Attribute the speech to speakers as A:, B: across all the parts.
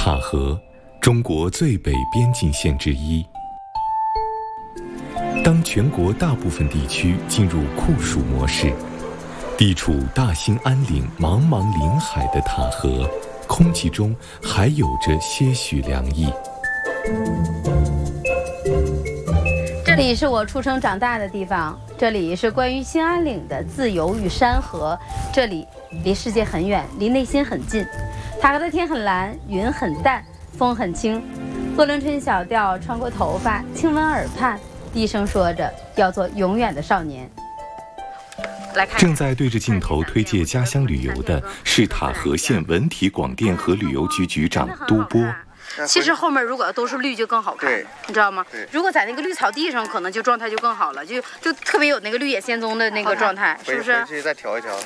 A: 塔河，中国最北边境线之一。当全国大部分地区进入酷暑模式，地处大兴安岭茫茫林海的塔河，空气中还有着些许凉意。
B: 这里是我出生长大的地方，这里是关于兴安岭的自由与山河，这里离世界很远，离内心很近。塔河的天很蓝，云很淡，风很轻，鄂伦春小调穿过头发，轻吻耳畔，低声说着要做永远的少年。
A: 正在对着镜头推介家乡旅游的是塔河县文体广电和旅游局局长都波。
B: 其实后面如果都是绿就更好看，你知道吗？如果在那个绿草地上，可能就状态就更好了，就特别有那个绿野仙踪的那个状态，是不是？
C: 回去再调一调。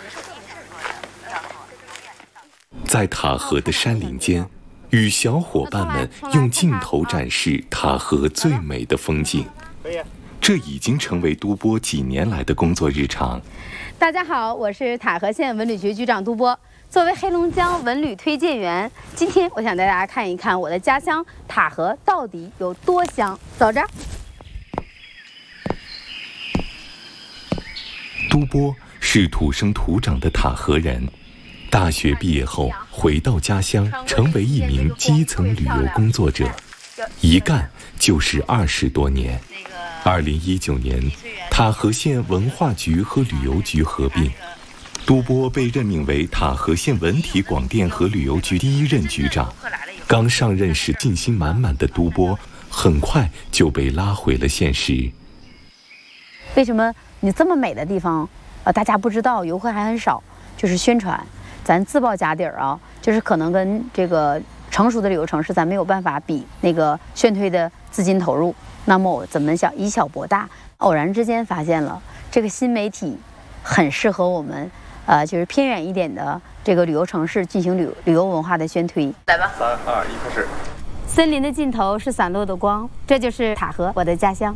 A: 在塔河的山林间，与小伙伴们用镜头展示塔河最美的风景。这已经成为都波几年来的工作日常。
B: 大家好，我是塔河县文旅局局长都波。作为黑龙江文旅推荐员，今天我想带大家看一看我的家乡塔河到底有多香。走着。
A: 都波是土生土长的塔河人，大学毕业后回到家乡，成为一名基层旅游工作者，一干就是20多年。2019年，塔河县文化局和旅游局合并，都波被任命为塔河县文体广电和旅游局第一任局长。刚上任时信心满满的都波，很快就被拉回了现实。
B: 为什么你这么美的地方，大家不知道，游客还很少？就是宣传，咱自报家底儿啊，就是可能跟这个成熟的旅游城市咱没有办法比那个宣推的资金投入。那么我怎么想以小博大？偶然之间发现了这个新媒体很适合我们，就是偏远一点的这个旅游城市进行旅游文化的宣推。来吧，3、2、1，开始。森林的尽头是散落的光，这就是塔河，我的家乡。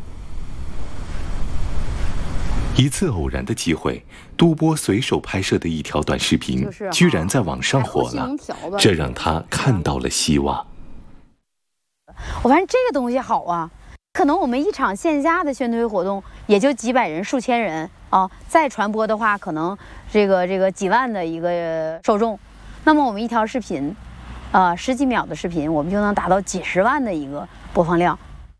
A: 一次偶然的机会，都波随手拍摄的一条短视频，居然在网上火了，这让他看到了希望。
B: 我发现这个东西好啊。可能我们一场线下的宣推活动也就几百人、数千人啊，再传播的话，可能这个几万的一个受众。那么我们一条视频，10几秒的视频，我们就能达到几十万的一个播放量。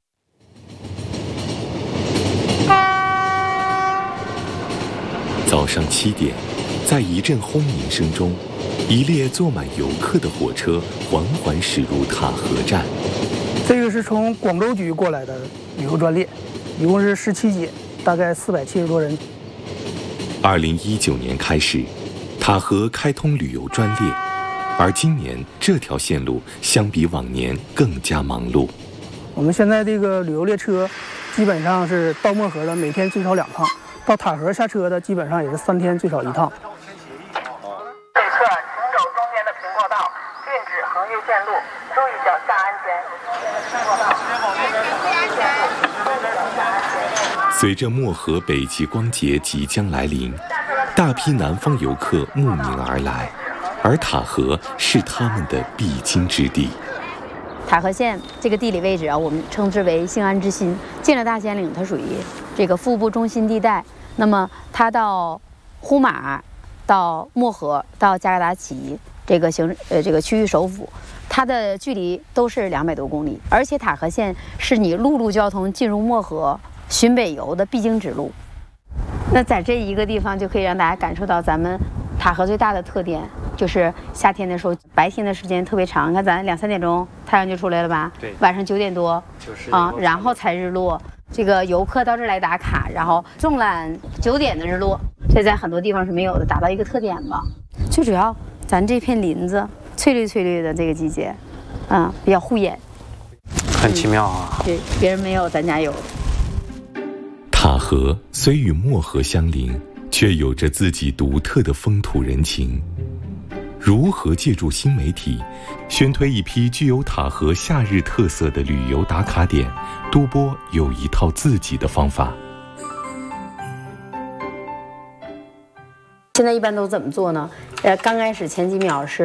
A: 早上7点，在一阵轰鸣声中，一列坐满游客的火车缓缓驶入塔河站。
D: 这个是从广州局过来的旅游专列，一共是17节，大概470多人。
A: 2019年开始，塔河开通旅游专列，而今年这条线路相比往年更加忙碌。
D: 我们现在这个旅游列车基本上是到漠河的每天最少2趟，到塔河下车的基本上也是3天最少1趟。
E: 对侧请走中间的平过道，禁止横越线路，注意脚下安全。
A: 随着漠河北极光节即将来临，大批南方游客慕名而来，而塔河是他们的必经之地。
B: 塔河县这个地理位置啊，我们称之为兴安之心。进了大兴安岭，它属于这个腹部中心地带。那么它到呼玛、到漠河、到加格达奇这个区域首府，它的距离都是200多公里。而且塔河县是你陆路交通进入漠河、巡北游的必经之路。那在这一个地方就可以让大家感受到咱们塔河最大的特点，就是夏天的时候白天的时间特别长。你看咱2、3点钟太阳就出来了吧？对，晚上9点多然后才日落。这个游客到这儿来打卡，然后纵览9点的日落，这在很多地方是没有的，达到一个特点吧。最主要咱这片林子翠绿翠绿的这个季节，比较护眼，
C: 很奇妙啊。
B: 对，别人没有，咱家有。
A: 塔河虽与漠河相邻，却有着自己独特的风土人情。如何借助新媒体宣推一批具有塔河夏日特色的旅游打卡点，都波有一套自己的方法。
B: 现在一般都怎么做呢？刚开始前几秒是